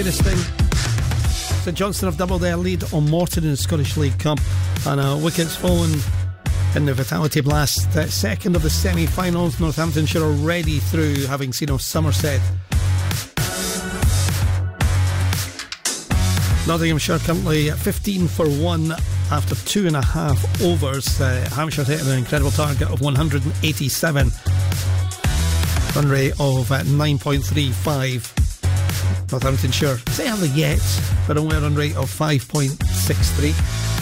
Latest thing, St Johnstone have doubled their lead on Morton in the Scottish League Cup, and wickets fallen in the Vitality Blast. Second of the semi-finals, Northamptonshire already through, having seen off Somerset. Nottinghamshire currently 15 for 1 after 2.5 overs. Hampshire hitting an incredible target of 187. Run rate of 9.35. Northamptonshire say have the yet, but only a run rate of 5.63.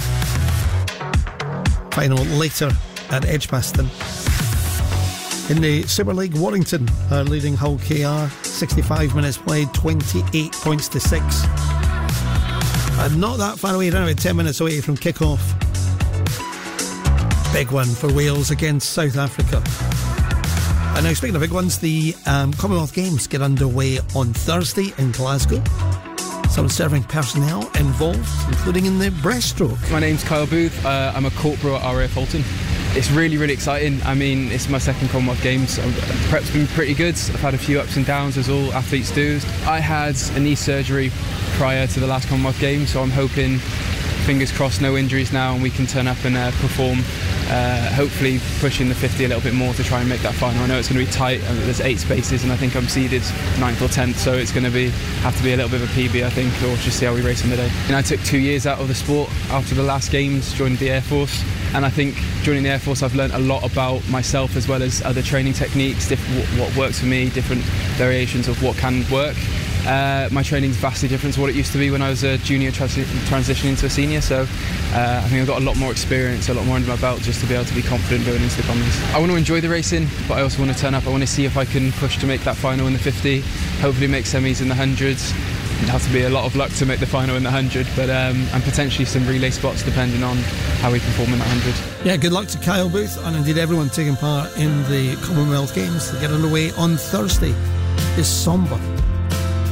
Final later at Edgbaston. In the Super League, Warrington are leading Hull KR. 65 minutes played, 28 points to 6. Not that far away, around about 10 minutes away from kick-off. Big one for Wales against South Africa. And now, speaking of big ones, the Commonwealth Games get underway on Thursday in Glasgow. Some serving personnel involved, including in the breaststroke. My name's Kyle Booth. I'm a corporal at RAF Halton. It's really, really exciting. I mean, it's my second Commonwealth Games. Prep's been pretty good. I've had a few ups and downs, as all athletes do. I had a knee surgery prior to the last Commonwealth Games, so I'm hoping, fingers crossed, no injuries now, and we can turn up and perform. Hopefully pushing the 50 a little bit more to try and make that final. I know it's going to be tight. There's 8 spaces, and I think I'm seeded 9th or 10th, so it's going to have to be a little bit of a PB, I think, or just see how we race on the day. And I took 2 years out of the sport after the last Games, joined the Air Force, and I think joining the Air Force I've learned a lot about myself as well as other training techniques, what works for me, different variations of what can work. My training's vastly different to what it used to be when I was a junior transitioning to a senior, so I think I've got a lot more experience, a lot more under my belt just to be able to be confident going into the Commons. I want to enjoy the racing, but I also want to turn up. I want to see if I can push to make that final in the 50, hopefully make semis in the 100s. It'd have to be a lot of luck to make the final in the 100, but and potentially some relay spots depending on how we perform in the 100. Yeah, good luck to Kyle Booth and indeed everyone taking part in the Commonwealth Games that get underway on Thursday. It's sombre.